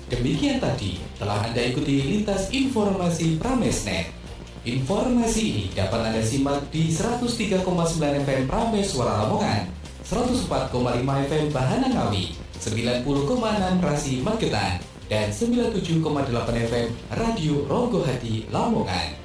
Demikian tadi telah Anda ikuti lintas informasi Pramesnet. Informasi ini dapat Anda simak di 103,9 FM Prames Suara Lamongan, 104,5 FM Bahana Ngawi, 90,6 Rasi Magetan, dan 97,8 FM Radio Ronggo Hati Lamongan.